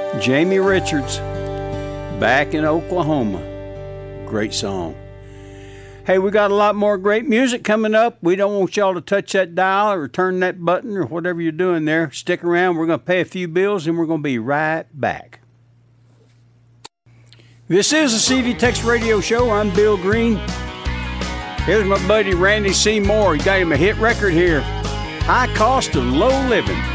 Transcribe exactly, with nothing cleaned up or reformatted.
Jamie Richards, Back in Oklahoma. Great song. Hey, we got a lot more great music coming up. We don't want y'all to touch that dial or turn that button or whatever you're doing there. Stick around. We're going to pay a few bills and we're going to be right back. This is the C D Tex Radio Show. I'm Bill Green. Here's my buddy Randy Seymour. He got him a hit record here. High Cost of Low Living.